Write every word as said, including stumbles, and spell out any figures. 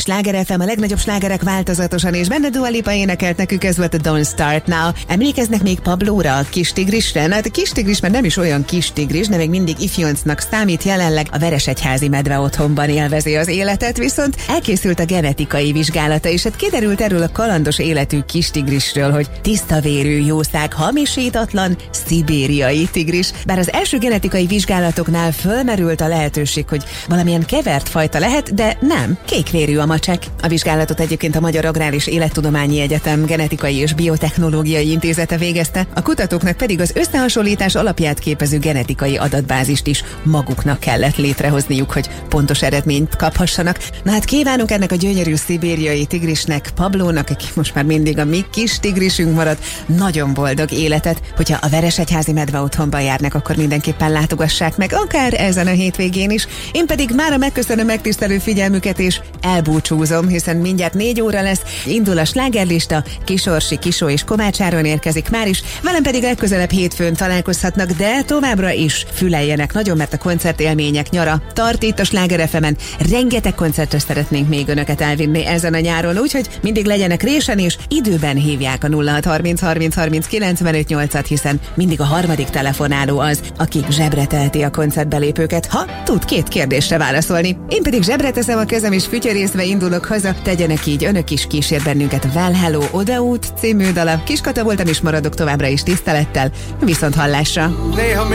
Sláger ef em, a legnagyobb slágerek változatosan, és benne Dua Lipa énekelt nekük, ez volt a Don't Start Now. Emlékeznek még Pablóra, a kis tigrisre? Na, hát a kis tigris már nem is olyan kis tigris, de még mindig ifjoncnak számít, jelenleg a Veresegyházi Medve otthonban élvezi az életet, viszont elkészült a genetikai vizsgálata, és hát kiderült erről a kalandos életű kis tigrisről, hogy tiszta vérű, jószág, hamisítatlan, szibériai tigris. Bár az első genetikai vizsgálatoknál fölmerült a lehetőség, hogy valamilyen kevert fajta lehet, de nem, kékvérű a macsek. A vizsgálatot egyébként a Magyar Agrár és Élettudományi Egyetem Genetikai és Biotechnológiai Intézete végezte, a kutatóknak pedig az összehasonlítás alapját képező genetikai adatbázist is maguknak kellett létrehozniuk, hogy pontos eredményt kaphassanak. Na hát kívánunk ennek a gyönyörű szibériai tigrisnek, Pablónak, aki most már mindig a mi kis tigrisünk marad, nagyon boldog életet. Hogyha a Veresegyházi Medve otthonban járnak, akkor mindenképpen látogassák meg, akár ezen a hétvégén is. Én pedig mára megköszönöm megtisztelő figyelmüket, és elbúcsúzom, hiszen mindjárt négy óra lesz, indul a slágerlista, Kisorsi, Kisó és Komács Áron érkezik már is, velem pedig legközelebb hétfőn találkozhatnak, de továbbra is füleljenek nagyon, mert a koncertélmények nyara tart itt a Sláger ef emen. Rengeteg koncertre szeretnénk még önöket elvinni ezen a nyáron, úgyhogy mindig legyenek résen, és időben hívják a nulla hat harminc harminc harminc kilencvenöt nyolcat, hiszen mindig a harmadik telefonáló az, aki zsebre teheti a koncertbelépőket, ha tud két kérdésre válaszolni. Én pedig zsebre teszem a kezem, és fütyörészve indulok haza, tegyenek így önök is, kísér bennünket Well Hello Odaút című dala. Kiskata voltam, és maradok továbbra is tisztelettel, viszont hallásra. Néha